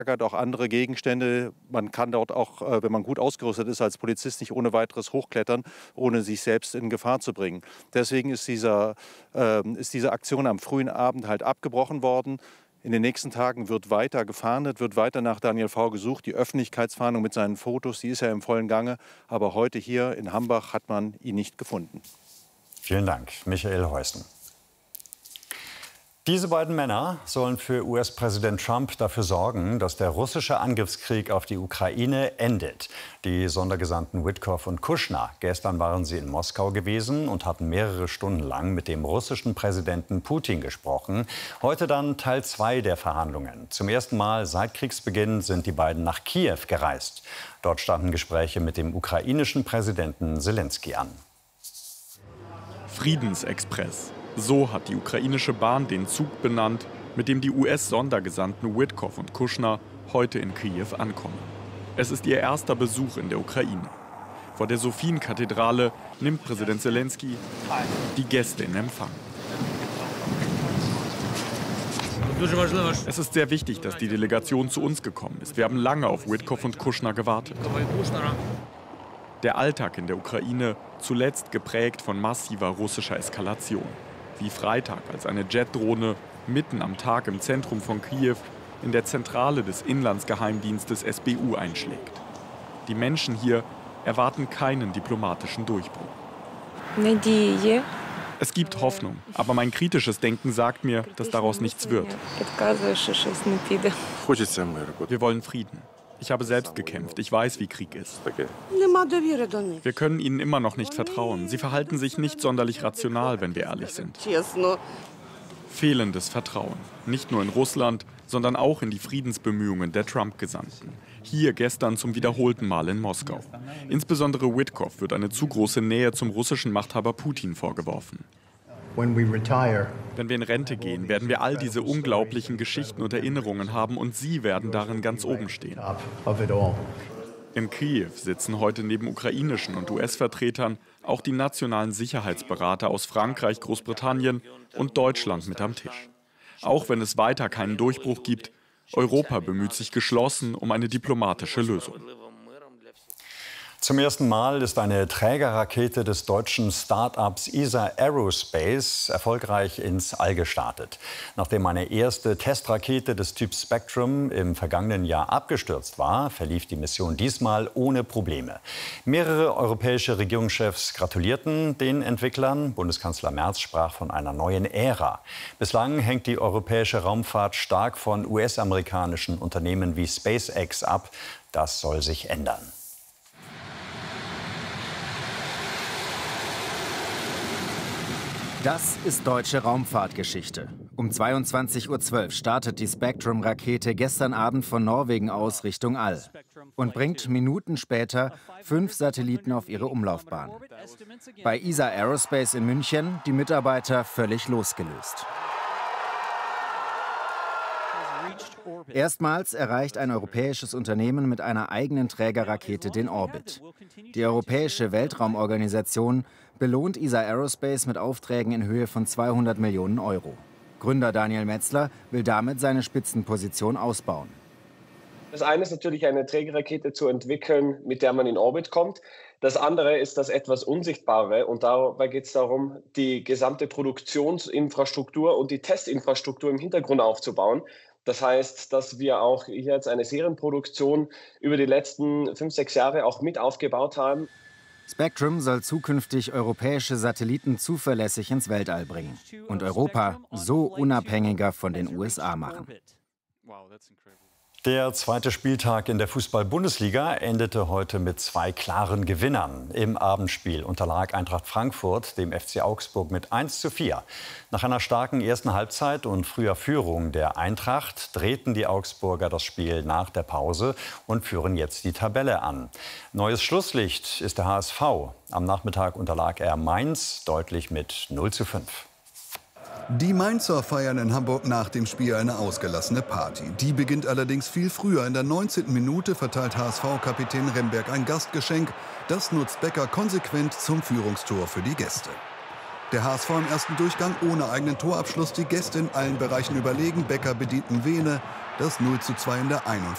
auch andere Gegenstände. Man kann dort auch, wenn man gut ausgerüstet ist, als Polizist nicht ohne weiteres hochklettern, ohne sich selbst in Gefahr zu bringen. Deswegen ist diese Aktion am frühen Abend halt abgebrochen worden. In den nächsten Tagen wird weiter gefahndet, wird weiter nach Daniel V. gesucht. Die Öffentlichkeitsfahndung mit seinen Fotos, die ist ja im vollen Gange. Aber heute hier in Hambach hat man ihn nicht gefunden. Vielen Dank, Michael Heusen. Diese beiden Männer sollen für US-Präsident Trump dafür sorgen, dass der russische Angriffskrieg auf die Ukraine endet. Die Sondergesandten Witkoff und Kushner. Gestern waren sie in Moskau gewesen und hatten mehrere Stunden lang mit dem russischen Präsidenten Putin gesprochen. Heute dann Teil 2 der Verhandlungen. Zum ersten Mal seit Kriegsbeginn sind die beiden nach Kiew gereist. Dort standen Gespräche mit dem ukrainischen Präsidenten Selenskyj an. Friedensexpress. So hat die ukrainische Bahn den Zug benannt, mit dem die US-Sondergesandten Witkoff und Kushner heute in Kiew ankommen. Es ist ihr erster Besuch in der Ukraine. Vor der Sophien-Kathedrale nimmt Präsident Selenskyj die Gäste in Empfang. Es ist sehr wichtig, dass die Delegation zu uns gekommen ist. Wir haben lange auf Witkoff und Kushner gewartet. Der Alltag in der Ukraine, zuletzt geprägt von massiver russischer Eskalation. Wie Freitag, als eine Jetdrohne mitten am Tag im Zentrum von Kiew in der Zentrale des Inlandsgeheimdienstes SBU einschlägt. Die Menschen hier erwarten keinen diplomatischen Durchbruch. Es gibt Hoffnung, aber mein kritisches Denken sagt mir, dass daraus nichts wird. Wir wollen Frieden. Ich habe selbst gekämpft. Ich weiß, wie Krieg ist. Wir können ihnen immer noch nicht vertrauen. Sie verhalten sich nicht sonderlich rational, wenn wir ehrlich sind. Fehlendes Vertrauen. Nicht nur in Russland, sondern auch in die Friedensbemühungen der Trump-Gesandten. Hier gestern zum wiederholten Mal in Moskau. Insbesondere Witkoff wird eine zu große Nähe zum russischen Machthaber Putin vorgeworfen. Wenn wir in Rente gehen, werden wir all diese unglaublichen Geschichten und Erinnerungen haben und Sie werden darin ganz oben stehen. In Kiew sitzen heute neben ukrainischen und US-Vertretern auch die nationalen Sicherheitsberater aus Frankreich, Großbritannien und Deutschland mit am Tisch. Auch wenn es weiter keinen Durchbruch gibt, Europa bemüht sich geschlossen um eine diplomatische Lösung. Zum ersten Mal ist eine Trägerrakete des deutschen Start-ups ESA Aerospace erfolgreich ins All gestartet. Nachdem eine erste Testrakete des Typs Spectrum im vergangenen Jahr abgestürzt war, verlief die Mission diesmal ohne Probleme. Mehrere europäische Regierungschefs gratulierten den Entwicklern. Bundeskanzler Merz sprach von einer neuen Ära. Bislang hängt die europäische Raumfahrt stark von US-amerikanischen Unternehmen wie SpaceX ab. Das soll sich ändern. Das ist deutsche Raumfahrtgeschichte. Um 22:12 Uhr startet die Spectrum-Rakete gestern Abend von Norwegen aus Richtung All und bringt Minuten später 5 Satelliten auf ihre Umlaufbahn. Bei ESA Aerospace in München die Mitarbeiter völlig losgelöst. Erstmals erreicht ein europäisches Unternehmen mit einer eigenen Trägerrakete den Orbit. Die Europäische Weltraumorganisation belohnt ESA Aerospace mit Aufträgen in Höhe von 200 Millionen Euro. Gründer Daniel Metzler will damit seine Spitzenposition ausbauen. Das eine ist natürlich, eine Trägerrakete zu entwickeln, mit der man in Orbit kommt. Das andere ist das etwas Unsichtbare, und dabei geht es darum, die gesamte Produktionsinfrastruktur und die Testinfrastruktur im Hintergrund aufzubauen. Das heißt, dass wir auch hier jetzt eine Serienproduktion über die letzten 5, 6 Jahre auch mit aufgebaut haben. Spectrum soll zukünftig europäische Satelliten zuverlässig ins Weltall bringen und Europa so unabhängiger von den USA machen. Der zweite Spieltag in der Fußball-Bundesliga endete heute mit 2 klaren Gewinnern. Im Abendspiel unterlag Eintracht Frankfurt dem FC Augsburg mit 1:4. Nach einer starken ersten Halbzeit und früher Führung der Eintracht drehten die Augsburger das Spiel nach der Pause und führen jetzt die Tabelle an. Neues Schlusslicht ist der HSV. Am Nachmittag unterlag er Mainz deutlich mit 0:5. Die Mainzer feiern in Hamburg nach dem Spiel eine ausgelassene Party. Die beginnt allerdings viel früher. In der 19. Minute verteilt HSV-Kapitän Remberg ein Gastgeschenk. Das nutzt Becker konsequent zum Führungstor für die Gäste. Der HSV im ersten Durchgang ohne eigenen Torabschluss, die Gäste in allen Bereichen überlegen. Becker bedient Vene, das 0:2 in der 41.